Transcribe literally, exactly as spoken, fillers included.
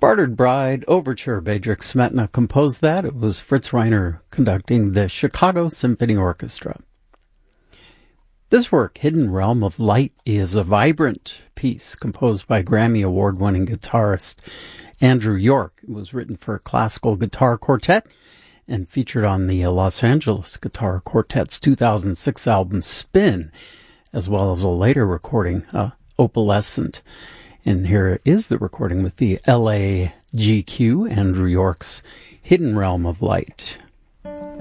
Bartered Bride Overture. Bedřich Smetana composed that. It was Fritz Reiner conducting the Chicago Symphony Orchestra. This work, Hidden Realm of Light, is a vibrant piece composed by Grammy Award-winning guitarist Andrew York. It was written for a classical guitar quartet and featured on the Los Angeles Guitar Quartet's two thousand six album Spin, as well as a later recording, uh, Opalescent. And here is the recording with the L A G Q, Andrew York's Hidden Realm of Light.